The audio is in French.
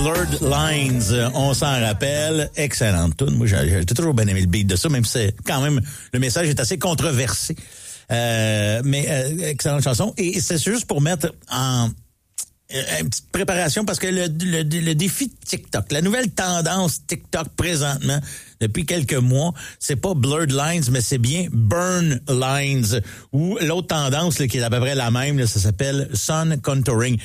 Blurred Lines, on s'en rappelle. Excellente tune. Moi, j'ai toujours bien aimé le beat de ça, même si c'est quand même, le message est assez controversé. Mais excellente chanson. Et c'est juste pour mettre en une petite préparation parce que le défi de TikTok, la nouvelle tendance TikTok présentement, depuis quelques mois, c'est pas Blurred Lines, mais c'est bien Burn Lines. Ou l'autre tendance là, qui est à peu près la même, là, ça s'appelle Sun Contouring.